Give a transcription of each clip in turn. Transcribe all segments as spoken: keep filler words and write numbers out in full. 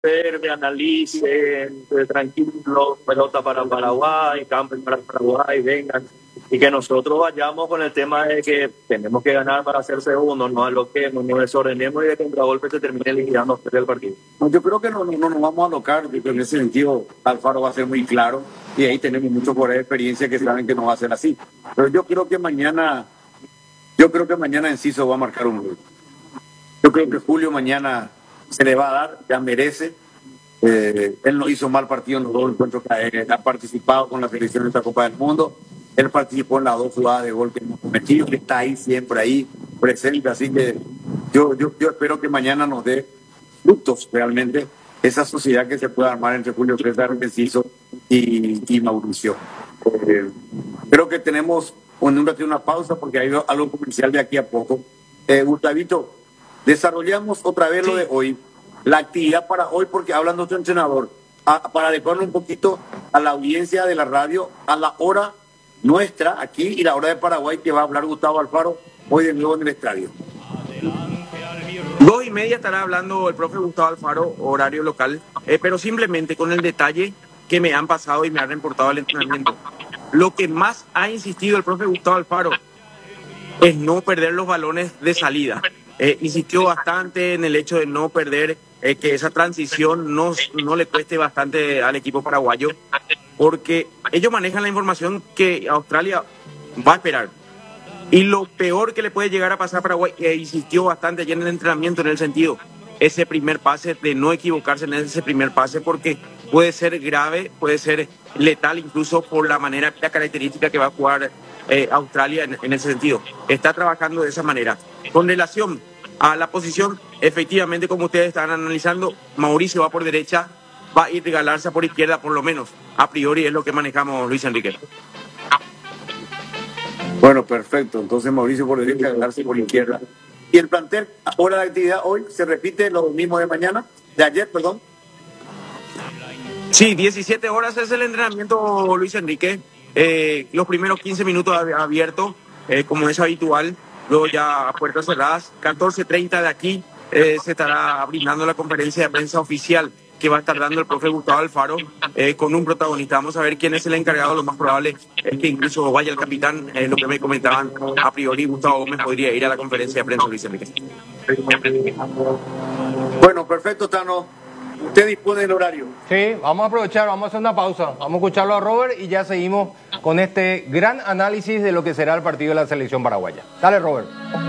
observe, analice, eh, tranquilo, pelota para Paraguay, campo para Paraguay, vengan. Y que nosotros vayamos con el tema de que tenemos que ganar para ser segundos, no aloquemos, no desordenemos y de contragolpe se termine liquidando el partido. No, yo creo que no, no, no nos vamos a alocar, en ese sentido Alfaro va a ser muy claro y ahí tenemos muchos por experiencia que saben que no va a ser así. Pero yo creo que mañana, yo creo que mañana Enciso va a marcar un gol. Yo creo que Julio mañana se le va a dar, ya merece. Eh, él no hizo mal partido en los dos encuentros que ha participado con la selección de esta Copa del Mundo. Él participó en las dos jugadas de gol que hemos cometido, que está ahí siempre ahí presente. Así que yo, yo, yo espero que mañana nos dé frutos realmente esa sociedad que se pueda armar entre Julio César Enciso y, y Mauricio. Eh, creo que tenemos en un ratito una pausa porque hay algo comercial de aquí a poco. Eh, Gustavito, desarrollamos otra vez sí. Lo de hoy, la actividad para hoy, porque habla nuestro entrenador, a, para adecuarlo un poquito a la audiencia de la radio, a la hora nuestra aquí y la hora de Paraguay que va a hablar Gustavo Alfaro hoy de nuevo en el estadio. Dos y media estará hablando el profe Gustavo Alfaro, horario local, eh, pero simplemente con el detalle que me han pasado y me han reportado el entrenamiento. Lo que más ha insistido el profe Gustavo Alfaro es no perder los balones de salida. Eh, insistió bastante en el hecho de no perder, eh, que esa transición no, no le cueste bastante al equipo paraguayo, porque ellos manejan la información que Australia va a esperar. Y lo peor que le puede llegar a pasar a Paraguay, que insistió bastante ayer en el entrenamiento en el sentido, ese primer pase, de no equivocarse en ese primer pase, porque puede ser grave, puede ser letal, incluso por la manera, la característica que va a jugar eh, Australia en, en ese sentido. Está trabajando de esa manera. Con relación a la posición, efectivamente, como ustedes están analizando, Mauricio va por derecha, va a ir a Galarza por izquierda, por lo menos. A priori es lo que manejamos, Luis Enrique. Bueno, perfecto. Entonces Mauricio por derecha, Galarza por izquierda. ¿Y el plantel, hora de actividad hoy, se repite lo mismo de mañana? De ayer, perdón. Sí, diecisiete horas es el entrenamiento, Luis Enrique. Eh, los primeros quince minutos abiertos, eh, como es habitual. Luego ya a puertas cerradas. catorce treinta de aquí eh, se estará brindando la conferencia de prensa oficial que va a estar dando el profe Gustavo Alfaro eh, con un protagonista. Vamos a ver quién es el encargado. Lo más probable es que incluso vaya el capitán, eh, lo que me comentaban a priori. Gustavo Gómez podría ir a la conferencia de prensa, Luis Enrique. Bueno, perfecto, Tano. Usted dispone del horario. Sí, vamos a aprovechar, vamos a hacer una pausa. Vamos a escucharlo a Robert y ya seguimos con este gran análisis de lo que será el partido de la selección paraguaya. Dale, Robert.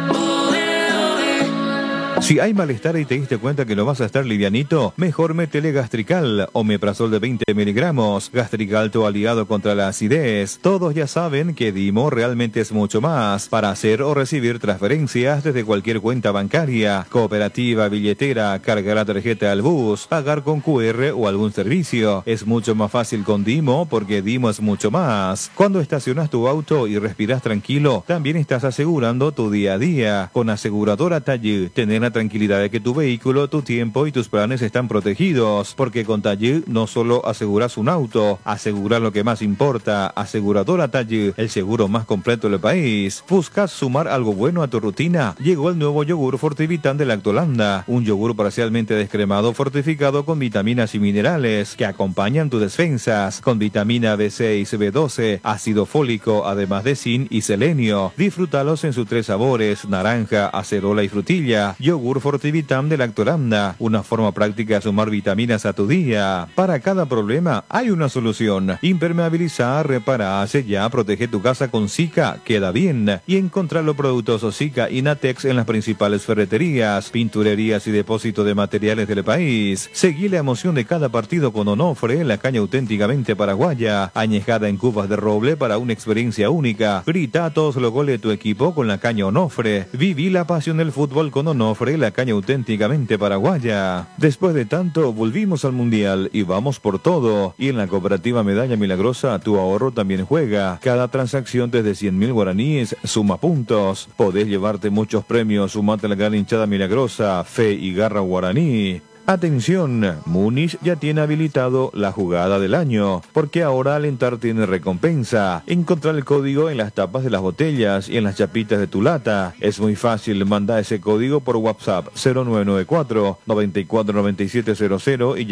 Si hay malestar y te diste cuenta que no vas a estar livianito, mejor métele Gastrical, omeprazol de veinte miligramos, Gastrical tu aliado contra la acidez. Todos ya saben que Dimo realmente es mucho más, para hacer o recibir transferencias desde cualquier cuenta bancaria, cooperativa, billetera, cargar la tarjeta al bus, pagar con Q R o algún servicio. Es mucho más fácil con Dimo porque Dimo es mucho más. Cuando estacionas tu auto y respiras tranquilo, también estás asegurando tu día a día. Con aseguradora Taller, tener la tranquilidad de que tu vehículo, tu tiempo y tus planes están protegidos, porque con Taller no solo aseguras un auto, aseguras lo que más importa. Aseguradora Taller, el seguro más completo del país. ¿Buscas sumar algo bueno a tu rutina? Llegó el nuevo yogur Fortivitan de Lactolanda, un yogur parcialmente descremado fortificado con vitaminas y minerales que acompañan tus defensas, con vitamina B seis, B doce, ácido fólico, además de zinc y selenio. Disfrútalos en sus tres sabores, naranja, acerola y frutilla. Yogur Fortivitam de Lactolanda, una forma práctica de sumar vitaminas a tu día. Para cada problema hay una solución. Impermeabilizar, repara, sella, protege tu casa con Zika, queda bien. Y encontrar los productos Zika y Natex en las principales ferreterías, pinturerías y depósitos de materiales del país. Seguí la emoción de cada partido con Onofre, la caña auténticamente paraguaya, añejada en cubas de roble para una experiencia única. Grita todos los goles de tu equipo con la caña Onofre. Viví la pasión del fútbol con Onofre, la caña auténticamente paraguaya. Después de tanto, volvimos al Mundial y vamos por todo. Y en la cooperativa Medalla Milagrosa, tu ahorro también juega. Cada transacción desde cien mil guaraníes suma puntos. Podés llevarte muchos premios, sumate a la gran hinchada milagrosa, Fe y Garra Guaraní. Atención, Múnich ya tiene habilitado la jugada del año, porque ahora alentar tiene recompensa. Encontrar el código en las tapas de las botellas y en las chapitas de tu lata. Es muy fácil, manda ese código por WhatsApp cero nueve nueve cuatro, noventa y cuatro, noventa y siete cero cero y ya